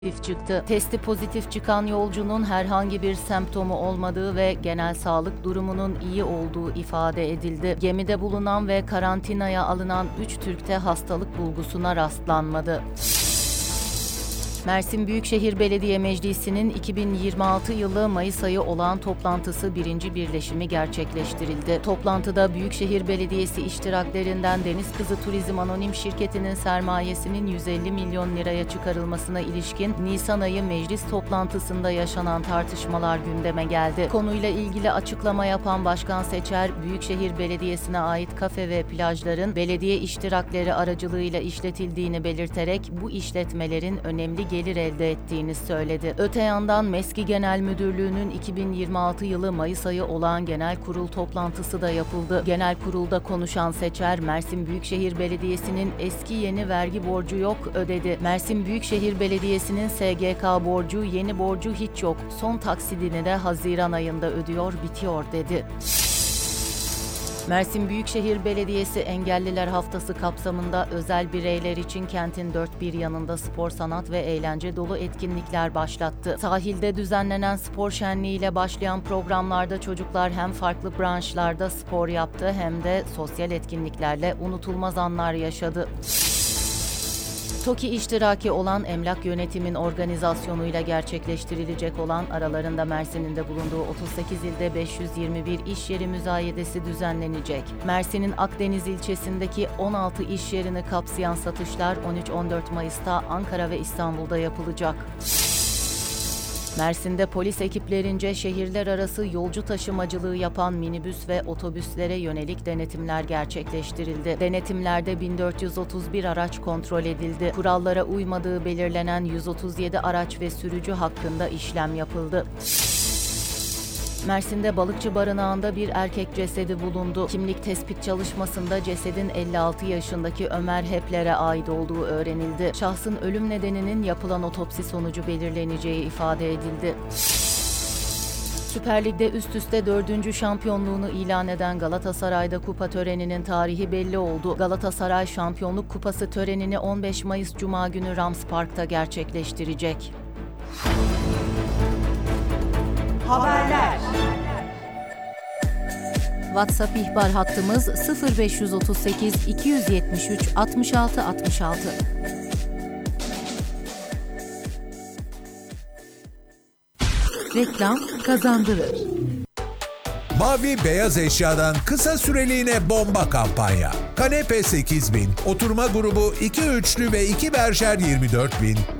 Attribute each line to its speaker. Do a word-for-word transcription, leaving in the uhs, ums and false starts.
Speaker 1: pozitif çıktı. Testi pozitif çıkan yolcunun herhangi bir semptomu olmadığı ve genel sağlık durumunun iyi olduğu ifade edildi. Gemide bulunan ve karantinaya alınan üç Türk'te hastalık bulgusuna rastlanmadı. Mersin Büyükşehir Belediye Meclisi'nin iki bin yirmi altı yılı Mayıs ayı olağan toplantısı birinci birleşimi gerçekleştirildi. Toplantıda Büyükşehir Belediyesi iştiraklerinden Deniz Kızı Turizm Anonim Şirketi'nin sermayesinin yüz elli milyon liraya çıkarılmasına ilişkin Nisan ayı meclis toplantısında yaşanan tartışmalar gündeme geldi. Konuyla ilgili açıklama yapan Başkan Seçer, Büyükşehir Belediyesi'ne ait kafe ve plajların belediye iştirakleri aracılığıyla işletildiğini belirterek bu işletmelerin önemli gelir elde ettiğini söyledi. Öte yandan MESKİ Genel Müdürlüğü'nün iki bin yirmi altı yılı Mayıs ayı olağan genel kurul toplantısı da yapıldı. Genel kurulda konuşan Seçer, Mersin Büyükşehir Belediyesi'nin eski yeni vergi borcu yok ödedi. Mersin Büyükşehir Belediyesi'nin S G K borcu, yeni borcu hiç yok. Son taksidini de Haziran ayında ödüyor, bitiyor dedi. Mersin Büyükşehir Belediyesi Engelliler Haftası kapsamında özel bireyler için kentin dört bir yanında spor, sanat ve eğlence dolu etkinlikler başlattı. Sahilde düzenlenen spor şenliğiyle başlayan programlarda çocuklar hem farklı branşlarda spor yaptı hem de sosyal etkinliklerle unutulmaz anlar yaşadı. TOKİ iştiraki olan Emlak Yönetim'in organizasyonuyla gerçekleştirilecek olan aralarında Mersin'in de bulunduğu otuz sekiz ilde beş yüz yirmi bir iş yeri müzayedesi düzenlenecek. Mersin'in Akdeniz ilçesindeki on altı iş yerini kapsayan satışlar on üç on dört Mayıs'ta Ankara ve İstanbul'da yapılacak. Mersin'de polis ekiplerince şehirler arası yolcu taşımacılığı yapan minibüs ve otobüslere yönelik denetimler gerçekleştirildi. Denetimlerde bin dört yüz otuz bir araç kontrol edildi. Kurallara uymadığı belirlenen yüz otuz yedi araç ve sürücü hakkında işlem yapıldı. Mersin'de balıkçı barınağında bir erkek cesedi bulundu. Kimlik tespit çalışmasında cesedin elli altı yaşındaki Ömer Hepler'e ait olduğu öğrenildi. Şahsın ölüm nedeninin yapılan otopsi sonucu belirleneceği ifade edildi. Süper Lig'de üst üste dördüncü şampiyonluğunu ilan eden Galatasaray'da kupa töreninin tarihi belli oldu. Galatasaray Şampiyonluk Kupası törenini on beş Mayıs Cuma günü Rams Park'ta gerçekleştirecek.
Speaker 2: Haberler.
Speaker 1: WhatsApp ihbar hattımız sıfır beş otuz sekiz iki yetmiş üç altmış altı altmış altı. Reklam kazandırır.
Speaker 3: Mavi Beyaz Eşya'dan kısa süreliğine bomba kampanya. Kanepe sekiz bin, oturma grubu iki üçlü ve iki berjer yirmi dört bin,